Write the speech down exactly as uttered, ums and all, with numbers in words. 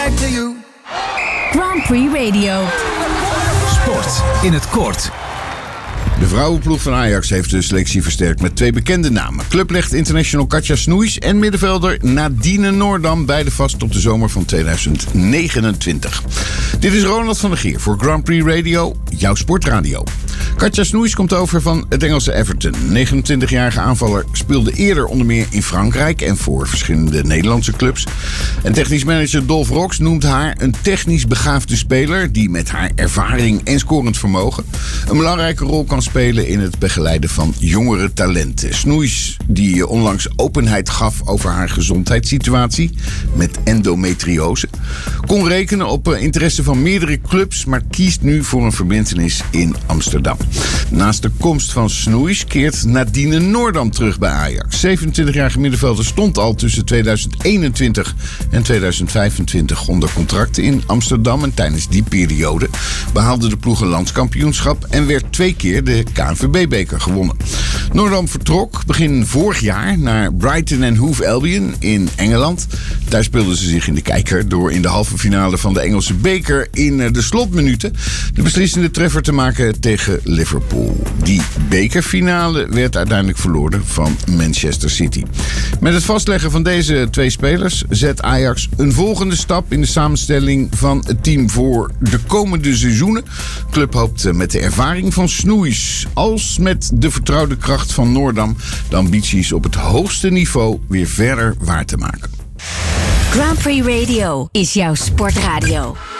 Grand Prix Radio. Sport in het kort. De vrouwenploeg van Ajax heeft de selectie versterkt met twee bekende namen. Clublicht International Katja Snoeis en middenvelder Nadine Noordam, beide vast tot de zomer van tweeduizend negenentwintig. Dit is Ronald van der Geer voor Grand Prix Radio, jouw sportradio. Katja Snoeis komt over van het Engelse Everton. negenentwintigjarige aanvaller speelde eerder onder meer in Frankrijk en voor verschillende Nederlandse clubs. En technisch manager Dolf Rox noemt haar een technisch begaafde speler die met haar ervaring en scorend vermogen een belangrijke rol kan spelen in het begeleiden van jongere talenten. Snoeis, die onlangs openheid gaf over haar gezondheidssituatie met endometriose, kon rekenen op interesse van meerdere clubs, maar kiest nu voor een verbintenis in Amsterdam. Naast de komst van Snoeis keert Nadine Noordam terug bij Ajax. zevenentwintigjarige middenvelder stond al tussen tweeduizend eenentwintig en tweeduizend vijfentwintig onder contract in Amsterdam. En tijdens die periode behaalde de ploeg een landskampioenschap en werd twee keer de K N V B-beker gewonnen. Noordam vertrok begin vorig jaar naar Brighton and Hove Albion in Engeland. Daar speelden ze zich in de kijker door in de halve finale van de Engelse beker in de slotminuten de beslissende treffer te maken tegen Liverpool. Die bekerfinale werd uiteindelijk verloren van Manchester City. Met het vastleggen van deze twee spelers zet Ajax een volgende stap in de samenstelling van het team voor de komende seizoenen. De club hoopt met de ervaring van Snoeis als met de vertrouwde kracht van Noordam de ambities op het hoogste niveau weer verder waar te maken. Grand Prix Radio is jouw sportradio.